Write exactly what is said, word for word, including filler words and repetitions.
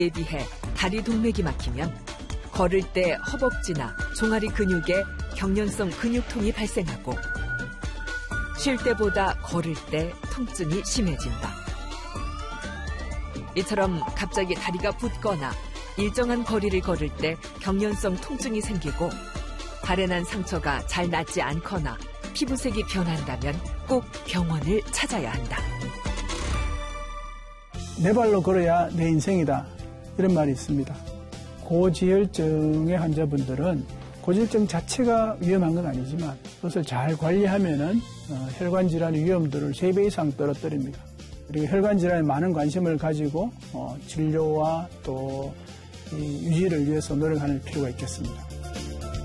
비해 다리 동맥이 막히면 걸을 때 허벅지나 종아리 근육에 경련성 근육통이 발생하고 쉴 때보다 걸을 때 통증이 심해진다. 이처럼 갑자기 다리가 붓거나 일정한 거리를 걸을 때 경련성 통증이 생기고 발에 난 상처가 잘 낫지 않거나 피부색이 변한다면 꼭 병원을 찾아야 한다. 내 발로 걸어야 내 인생이다. 이런 말이 있습니다. 고지혈증의 환자분들은 고지혈증 자체가 위험한 건 아니지만 그것을 잘 관리하면은 혈관 질환의 위험도를 세 배 이상 떨어뜨립니다. 그리고 혈관 질환에 많은 관심을 가지고 진료와 또 유지를 위해서 노력하는 필요가 있겠습니다.